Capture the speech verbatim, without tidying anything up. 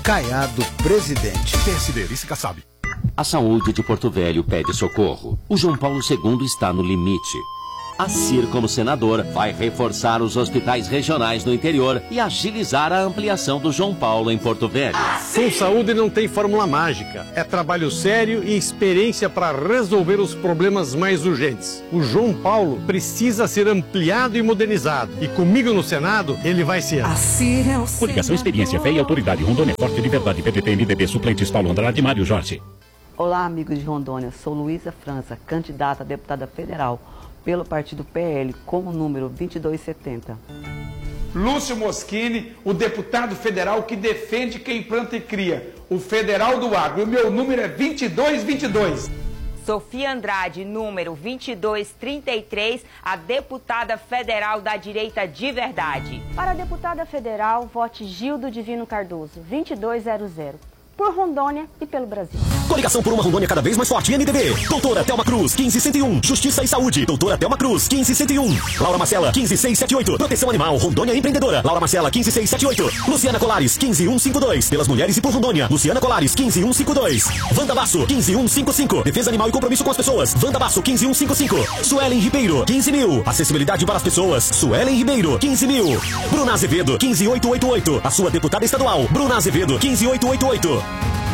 Caiado presidente. P S D, vice Kassab. A saúde de Porto Velho pede socorro. O João Paulo segundo está no limite. A Cir, como senador, vai reforçar os hospitais regionais no interior e agilizar a ampliação do João Paulo em Porto Velho. Com saúde não tem fórmula mágica. É trabalho sério e experiência para resolver os problemas mais urgentes. O João Paulo precisa ser ampliado e modernizado. E comigo no Senado, ele vai ser. A Cir é o Coligação Experiência Fé e Autoridade Rondônia Forte de Verdade. P D T, M D B, suplentes Paulo Andrade e Mário Jorge. Olá, amigos de Rondônia. Sou Luísa França, candidata a deputada federal pelo partido P L, com o número vinte e dois setenta. Lúcio Moschini, o deputado federal que defende quem planta e cria, o federal do agro. O meu número é vinte e dois vinte e dois. Sofia Andrade, número vinte e dois trinta e três, a deputada federal da direita de verdade. Para a deputada federal, vote Gildo Divino Cardoso, vinte e dois zero zero. Por Rondônia e pelo Brasil. Coligação por uma Rondônia cada vez mais forte, M D B. Doutora Thelma Cruz, quinze cento e um. Justiça e Saúde. Doutora Thelma Cruz, quinze cento e um. Laura Marcela, quinze seiscentos e setenta e oito. Proteção Animal, Rondônia Empreendedora. Laura Marcela, quinze seiscentos e setenta e oito. Luciana Colares, quinze mil cento e cinquenta e dois. Pelas mulheres e por Rondônia. Luciana Colares, quinze mil cento e cinquenta e dois. Wanda Basso, quinze mil cento e cinquenta e cinco. Defesa Animal e Compromisso com as Pessoas. Wanda Basso, quinze mil cento e cinquenta e cinco. Suelen Ribeiro, quinze mil. Acessibilidade para as pessoas. Suelen Ribeiro, quinze mil. Bruna Azevedo, quinze mil oitocentos e oitenta e oito. A sua deputada estadual. Bruna Azevedo, quinze mil oitocentos e oitenta e oito.